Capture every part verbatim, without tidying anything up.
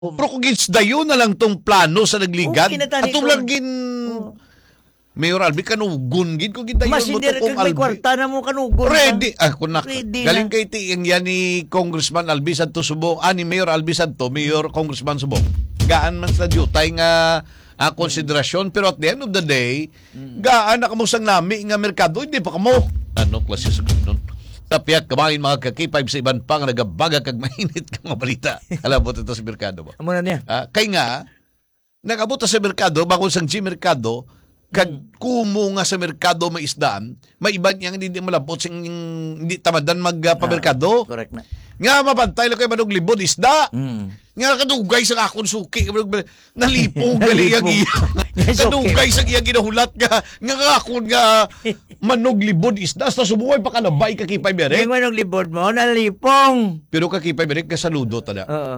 Pero kung dayo na lang tong plano sa nagligan, Okay na tani atong ko. lang gin Mayor Albi kanugon gid ko gidayon Mas mo hindi to rin kung kag may Albi. kwarta na mo kanugon. Ready. Ah, kunak. Ready Galing na. kay ti ang yan ni Congressman Albi Santo Subong, ani Mayor Albi Santo, Mayor Congressman Subong. Gaan man sa jutay nga ah, konsiderasyon, pero at the end of the day, gaan na kamo sang nami nga merkado, hindi pa kamo. Ano klase sa nun? Tapiat kamain mga kakipay sa iban pang nagabaga kag mainit ka mga balita. Alam mo ito sa merkado ba? Amo na niya. Ah, kay nga nagabot sa merkado, bago sang G merkado, kag kumo nga sa merkado may isdaan, may iban yang hindi malabot sing hindi tamadan magpamerkado. Correct na. Nga mapantay lang kay manong libod isda. Mm. Nga kadugay sa akon suki, nalipong gali ang iya. Kadugay sa iya ginahulat nga nga akon nga manog libod isda sa sumuway pa kalabay kakipay berek. Yung manong libod mo, nalipong. Pero kakipay berek kasaludo tada. Oo.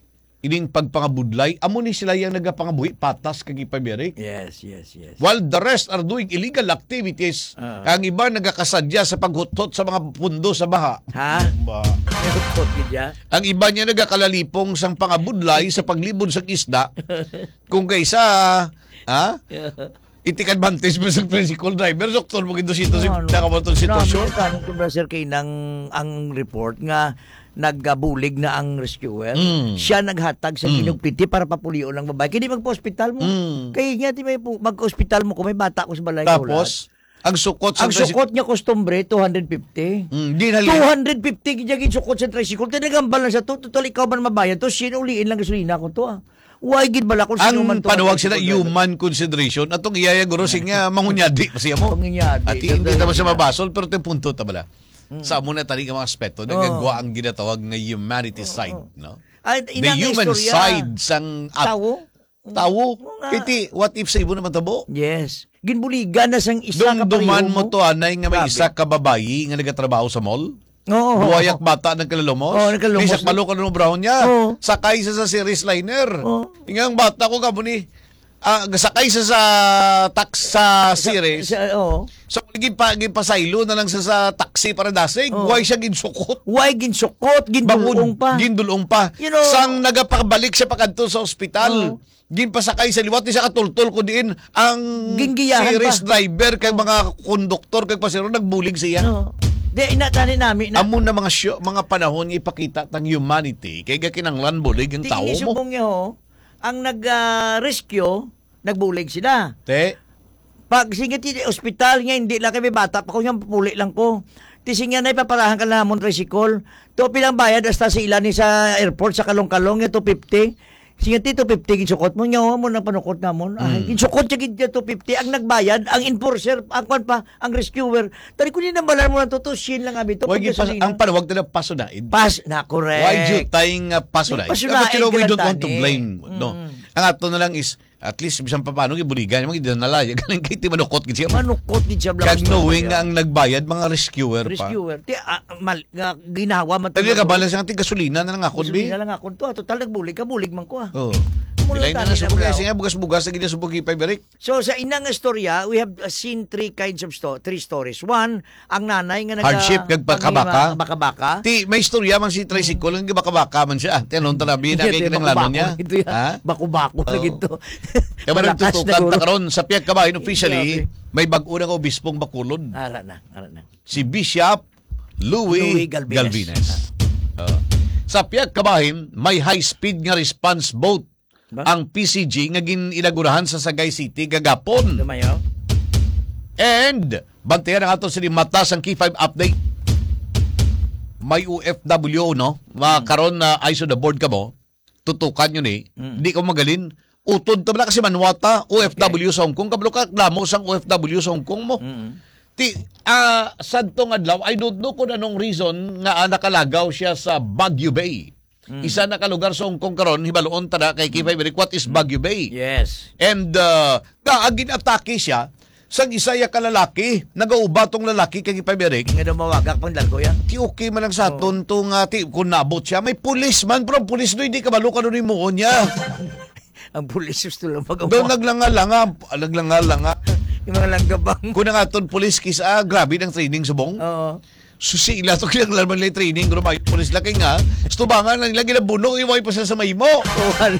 Ining pagpangabudlay, amo ni sila yang nagapangabuhi patas kakipay berek. Yes, yes, yes. While the rest are doing illegal activities, Uh-huh. ang iba nagakasadya sa paghutot sa mga pundo sa baha. Ha? Ba? Nagkot gidya. Ang iba niya nagakalalipong sang pangabudlay sa paglibod sa isda. Kung kaysa, ha? Itik advantage mo sa tricycle driver, doktor mo gito sito si nakamotong sitwasyon. Namin ko ba sir kay nang ang report nga naggabulig na ang rescuer. Mm. Siya naghatag sa Mm. kinugpiti para papulion ng babae. Kaya di magpa-hospital mo. Mm. Kaya nga di may pu- mag-hospital mo kung may bata ko sa balay ko Tapos, ang sukot sa ang sukot niya custombre two hundred fifty. Mm, di na two hundred fifty gid sukot sa tricycle. Tinagambal na siya to. Total ikaw man mabayad to. Sinuliin lang gasolina ko to ah. Why gid bala kung sino man ang to. panuwag sila human consideration atong iyaya guro sing nga mangunyadi pa siya mo. Pangyayari. At hindi naman siya mabasol pero ito yung punto ta bala. Sa amo na tali ka mga aspeto nagagwa ang ginatawag na humanity side, no? Ay, The inang human istorya. side sang at, Tawo? tawo. nga. Iti, what if sa ibo naman tabo? Yes. Ginbuligan na sang isa ka Dumduman pareho mo to anay nga may Grabe. isa ka babayi nga nagatrabaho sa mall. Oo. Buhayak bata nagkalalumos. Oo, nagkalalumos. May sakbalo ka ng brown niya. Oo. Sakay sa sa series liner. Oo. Ingang bata ko kamo ni ah, sakay sa sa tax sa series. Sa, oo. So gid pa gid pasaylo na lang sa sa taxi para dasig. Oo. Why siya ginsukot? Why ginsukot, gindulong pa. Gindulong pa. You know- Sang nagapakabalik siya pagadto sa ospital. Oo. Ginpasakay sa liwat ni sa katultol ko diin ang Gingiyahan series pa. driver kay mga konduktor kay pasero nagbulig siya. No. Di inatani namin na Amo na mga show, mga panahon nga ipakita tang humanity kay gakinanglan bulig ang tao tingin mo. subong niyo ho, ang nag-rescue, nagbulig sila. Te, Pag singit ti ospital nga hindi lang kami bata pa ko yung puli lang ko. Tising nga na ipaparahan ka na namon tricycle. To pilang bayad hasta sa ilan ni sa airport sa kalong-kalong yung two fifty. Singit ti two fifty ginsukot mo nya mo na panukot namon. Ay ginsukot siya gid two fifty ang nagbayad, ang enforcer, ang kwan pa, ang rescuer. Tari ko ni nambalan mo na to shin lang abi to. wag gid pas, ang panawag na pasunaid. pas na correct. Why you tayong uh, pasunaid? May pasunaid But you know, we ka don't lang want to tani. blame. No. Mm. Ang ato na lang is at least bisan pa paano gibuligan mo gid na laya galing kay ti manukot gid siya. Manukot ni Jabla. Kag knowing nga ang nagbayad mga rescuer pa. rescuer. Ti ah, mal, nga, ginawa man Tali ka balance ang gasolina na lang ako bi. Gasolina lang ako to. ah. Total nagbulig ka, bulig man ko ah. Oh. Mula Bilay na tani na sa na bugas blaw. nga bugas-bugas sa gid sa bugi pa berik. So sa inang istorya, we have uh, seen three kinds of sto- three stories. One, ang nanay nga naga Hardship, kag bakabaka. Bakabaka. Ti may istorya man si tricycle ang gibaka-baka man siya. Tinon talabi na kay kinanglanon niya. Ito yan. Ha? Baku-bako na Oo. gito. Kaya man Malakas tutukan na ta guro. karon sa Piag Kabahin officially Grabe. may bag-o na obispong Bacolod. Ara na, ara na. Si Bishop Louis, Louis Galvines. Galvines. Oo. Sa Piag Kabahin may high-speed nga response boat Ba? ang P C G nga gininaugurahan sa Sagay City kagapon. Lumayo. And bantayan ang ato sa mata sang Key five update. May O F W no, makaron na iso the board ka mo. Tutukan yun eh. Mm. Di ka magalin. Utod ta bala kasi manwata O F W sa Hong Kong kabalo ka klamo sang O F W sa Hong Kong mo. Mm. Ti ah sadtong adlaw I don't know kung anong reason nga ah, nakalagaw siya sa Baguio Bay. Isa na ka lugar sa Hong Kong karon hibaloon ta na kay Key five what is Baguio Bay? Yes. And uh, kaagin atake siya sang isa ya kalalaki, nagauba tong lalaki kay Ipaberik. Nga daw mawagak pang dalgo yan. Ti okay man lang sa aton tong uh, ti kung nabot siya, may pulis man bro, pulis no hindi ka balo ka ni mo niya. Ang pulis gusto lang Do mag-awa. naglanga-langa, naglanga-langa. Yung mga langgabang. Kung ang aton pulis kisa, ah, grabe ng training subong. Oo. susi ila to kilang laman lay training, grumayo, pulis laki nga, stubangan na nila ginabunong, iway pa sila sa mahimo.